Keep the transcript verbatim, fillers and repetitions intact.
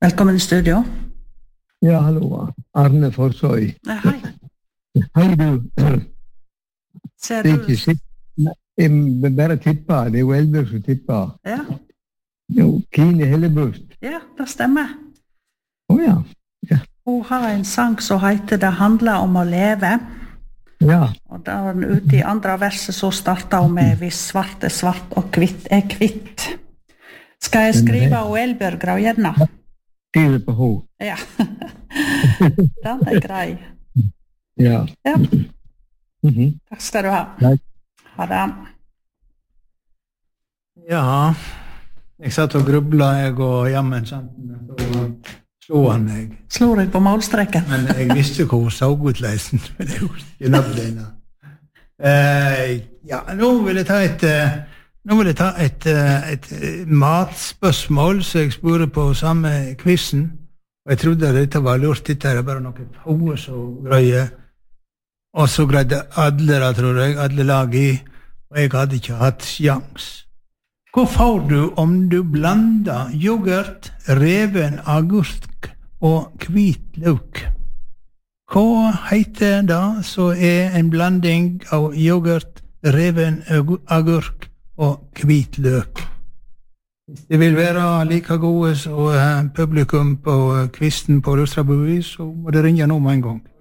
Velkommen i studio. Ja, hallo. Arne Forsøy. Ja, hei. Hei, du. Ser Det er du? ikke sikkert. Jeg vil bare tippe. Det er jo Elbjørg som tipper. Ja, Jo, Kine Hellebust. ja, det stemmer. Å ja. Hun har en sang som heter Det handler om å leve. Ja. Og da var den ute i andre verset, så startet hun med Hvis svart er svart og kvitt er kvitt. Skal jeg skrive og Elbjørg Graujevna? Skriver på H. Ja. Den er grei. Ja. Ja, Mhm. takk skal du ha. Takk. Ha det. Ja, jeg satt og grubla, jeg og jammen, sant, så slo han meg. Slår jeg på målstreken? Men jeg visste hvor hun så ut leisen, men det var ikke navnene. Eh, ja, nå vil jeg ta et, eh, nå vil jeg ta et, eh, et eh, matspørsmål, så jeg spurte på samme quizen, og jeg trodde at dette var lurt, dette er bare noe få så greie, og så greide alle, da, tror jeg, alle lag i, og jeg hadde ikke hatt sjans. Hva får du om du blander yoghurt, reven agurk og hvit løk? Hva heter det så er en blanding av yoghurt, reven agurk og hvit løk? Hvis det vil være like gode som publikum på kvisten på Rustrabuvis, så må det ringe nå med en gang.